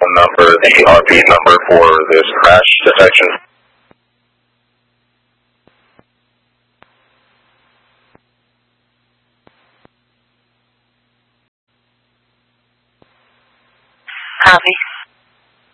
phone number, the RP number for this crash detection? Copy.